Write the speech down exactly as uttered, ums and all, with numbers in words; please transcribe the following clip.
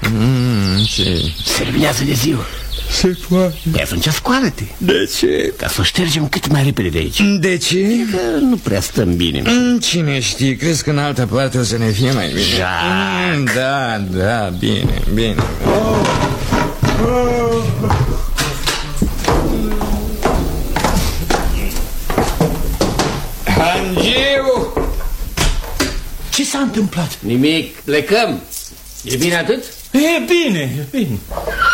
Mm, ce? Se luminează de ziua. Se poate. Păi atunci scoală-te. De ce? Ca să o ștergem cât mai repede de aici. De ce? Că nu prea stăm bine. Mm, cine știe, crezi că în altă parte o să ne fie mai bine? Da, mm, da, da, bine, bine. Oh. Oh. Angiu! Ce s-a întâmplat? Nimic, plecăm. E bine atât? E bine, e bine.